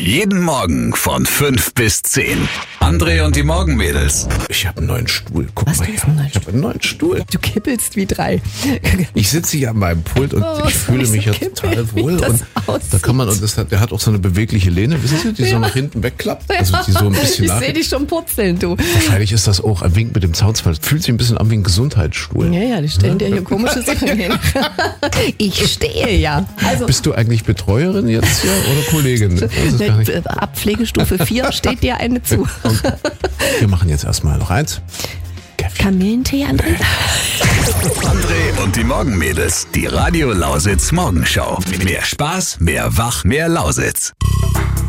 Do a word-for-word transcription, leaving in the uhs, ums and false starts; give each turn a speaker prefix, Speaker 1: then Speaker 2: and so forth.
Speaker 1: Jeden Morgen von fünf bis zehn. André und die Morgenmädels.
Speaker 2: Ich habe einen neuen Stuhl. Guck
Speaker 3: Was,
Speaker 2: mal
Speaker 3: du hast
Speaker 2: her.
Speaker 3: einen neuen
Speaker 2: Ich habe einen neuen Stuhl.
Speaker 3: Du kippelst wie drei.
Speaker 2: Ich sitze hier an meinem Pult und
Speaker 3: Oh,
Speaker 2: ich fühle
Speaker 3: so
Speaker 2: mich ja
Speaker 3: kippelig,
Speaker 2: total
Speaker 3: wie
Speaker 2: wohl.
Speaker 3: das
Speaker 2: Und
Speaker 3: aussieht.
Speaker 2: da kann man, und das hat, der hat auch so eine bewegliche Lehne, wissen Sie, die so nach hinten wegklappt. Also die so ein bisschen
Speaker 3: Ich
Speaker 2: nach.
Speaker 3: sehe dich schon purzeln, du.
Speaker 2: Wahrscheinlich ist das auch ein Wink mit dem Zaunpfahl. Fühlt sich ein bisschen an wie ein Gesundheitsstuhl.
Speaker 3: Ja, ja, die stellen dir hier komische Sachen hin. Ich stehe ja. Also,
Speaker 2: Bist du eigentlich Betreuerin jetzt hier oder Kollegin? Ich weiß es gar nicht.
Speaker 3: ab Pflegestufe vier steht dir eine zu.
Speaker 2: Okay. Wir machen jetzt erstmal noch eins.
Speaker 3: Kamillentee, André?
Speaker 1: André und die Morgenmädels. Die Radio Lausitz Morgenschau. Mehr Spaß, mehr Wach, mehr Lausitz.